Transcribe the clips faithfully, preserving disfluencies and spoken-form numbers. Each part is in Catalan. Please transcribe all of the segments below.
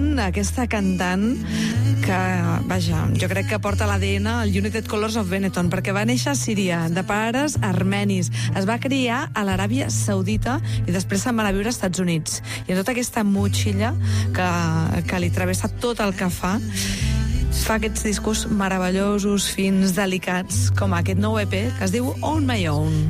sentint aquesta cantant que, vaja, jo crec que porta l'A D N, el United Colors of Benetton, perquè va néixer a Síria, de pares armenis, es va criar a l'Aràbia Saudita i després se'n va anar a viure als Estats Units. I en tota aquesta motxilla que, que li travessa tot el que fa, fa aquests discos meravellosos, fins, delicats, com aquest nou E P que es diu On My Own.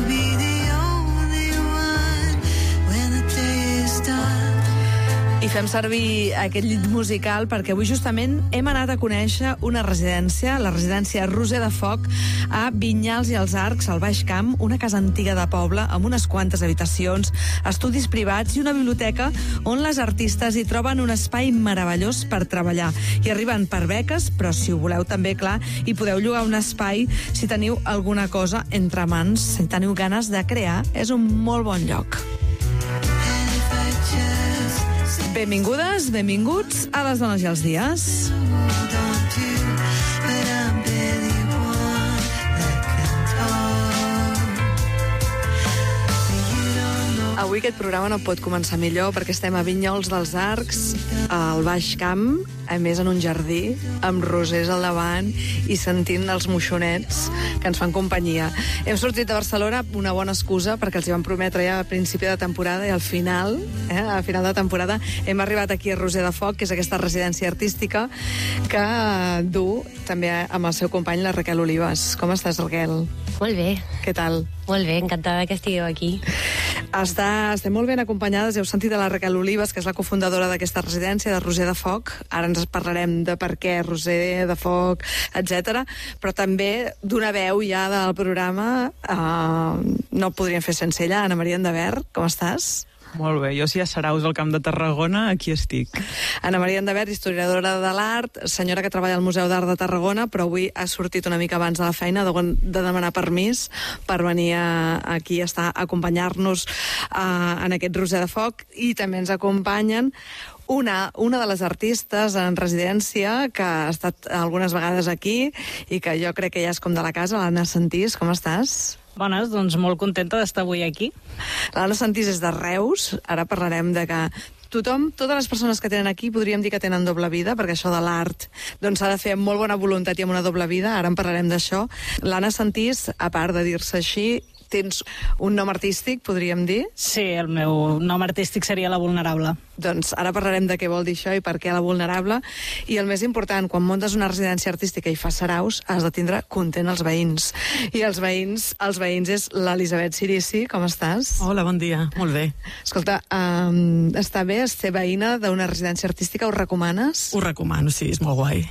I fem servir aquest llit musical perquè avui justament hem anat a conèixer una residència, la residència Roser de Foc, a Vinyals i els Arcs, al Baix Camp, una casa antiga de poble amb unes quantes habitacions, estudis privats i una biblioteca on les artistes hi troben un espai meravellós per treballar. Hi arriben per beques, però si ho voleu també, clar, hi podeu llogar un espai si teniu alguna cosa entre mans, si teniu ganes de crear, és un molt bon lloc. Benvingudes, benvinguts a Les Dones i els Dies. Avui aquest programa no pot començar millor perquè estem a Vinyols dels Arcs, al Baix Camp, a més en un jardí, amb rosers al davant i sentint els moixonets que ens fan companyia. Hem sortit de Barcelona, una bona excusa, perquè els hi vam prometre ja a principi de temporada i al final, eh, a final de temporada, hem arribat aquí a Roser de Foc, que és aquesta residència artística que du també amb el seu company, la Raquel Olives. Com estàs, Raquel? Molt bé. Què tal? Molt bé, encantada que estigueu aquí. Està, estem molt ben acompanyades, heu sentit a la Raquel Olives, que és la cofundadora d'aquesta residència, de Roser de Foc. Ara ens parlarem de per què Roser de Foc, etcètera. Però també d'una veu ja del programa, eh, no el podríem fer sense ella. Anna Maria Endavert, com estàs? Molt bé, jo si a Saraus, al Camp de Tarragona, aquí estic. Anna Maria Endavert, historiadora de l'art, senyora que treballa al Museu d'Art de Tarragona, però avui ha sortit una mica abans de la feina, de, de demanar permís per venir a, aquí a estar, a acompanyar-nos uh, en aquest Roser de Foc, i també ens acompanyen Una, una de les artistes en residència que ha estat algunes vegades aquí i que jo crec que ja és com de la casa, l'Anna Sentís. Com estàs? Bones, doncs molt contenta d'estar avui aquí. L'Anna Sentís és de Reus. Ara parlarem de que tothom, totes les persones que tenen aquí podríem dir que tenen doble vida, perquè això de l'art doncs s'ha de fer amb molt bona voluntat i amb una doble vida. Ara en parlarem d'això. L'Anna Sentís, a part de dir-se així, tens un nom artístic, podríem dir? Sí, el meu nom artístic seria La Vulnerable. Doncs ara parlarem de què vol dir això i per què La Vulnerable. I el més important, quan muntes una residència artística i fas saraus, has de tindre content els veïns. I els veïns, els veïns és l'Elisabet Cirici. Com estàs? Hola, bon dia. Molt bé. Escolta, um, està bé ser veïna d'una residència artística? Ho recomanes? Ho recomano, sí, és molt guai.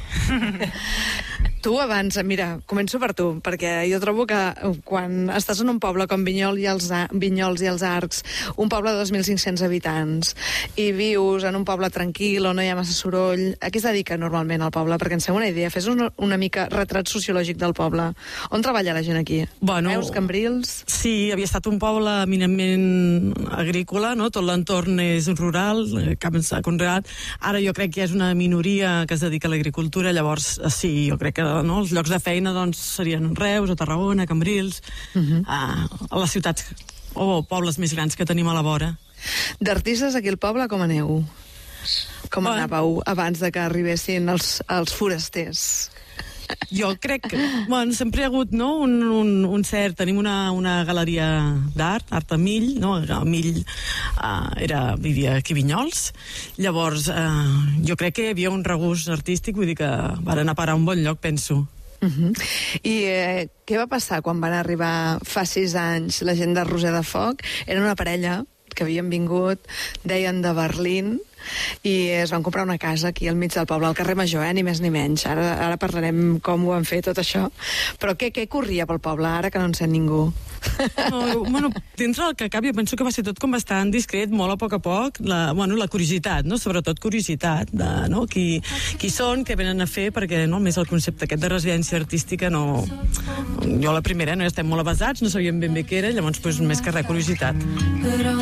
Tu abans, mira, començo per tu, perquè jo trobo que quan estàs en un poble com Vinyol i els, Vinyols i els Arcs, un poble de dos mil cinc-cents habitants, i vius en un poble tranquil, on no hi ha massa soroll, a què es dedica normalment el poble? Perquè ens fem una idea, fes una, una mica retrat sociològic del poble. On treballa la gent aquí? Bueno, Veus, Cambrils? Sí, havia estat un poble eminentment agrícola, no? Tot l'entorn és rural, camps de conreat. Ara jo crec que és una minoria que es dedica a l'agricultura, llavors sí, jo crec que no? Els llocs de feina doncs, serien Reus, a Tarragona, a Cambrils, uh-huh. a, a les ciutats o pobles més grans que tenim a la vora. D'artistes aquí al poble com aneu? Com bueno. anàveu abans de que arribessin els, els forasters? Jo crec que, bueno, sempre hi ha hagut, no?, un, un, un cert... Tenim una, una galeria d'art, Art a Mill, no?, Mill uh, era, vivia aquí a Vinyols, llavors uh, jo crec que hi havia un regust artístic, vull dir que van anar a parar a un bon lloc, penso. Uh-huh. I eh, què va passar quan van arribar fa sis anys la gent de Roser de Foc? Era una parella que havien vingut, deien de Berlín, i es van comprar una casa aquí al mig del poble, al carrer Major, eh? Ni més ni menys. Ara, ara parlarem com ho van fer, tot això. Però què, què corria pel poble, ara que no en sent ningú? No, bueno, dintre del que cap, jo penso que va ser tot com bastant discret, molt a poc a poc, la, bueno, la curiositat, no? Sobretot curiositat de, no? qui, qui són, què venen a fer, perquè no, més el concepte aquest de residència artística no... Jo la primera, no estem molt avasats, no sabíem ben bé què era, llavors pues, més que res curiositat.